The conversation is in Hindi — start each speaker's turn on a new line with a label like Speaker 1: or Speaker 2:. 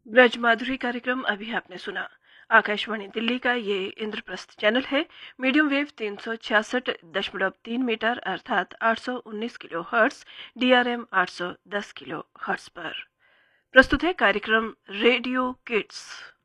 Speaker 1: ब्रजमाधुरी कार्यक्रम अभी आपने सुना। आकाशवाणी दिल्ली का ये इंद्रप्रस्थ चैनल है। मीडियम वेव 366.3 मीटर अर्थात 819 kilo hertz, DRM 810 kilo hertz पर प्रस्तुत है कार्यक्रम रेडियो किड्स।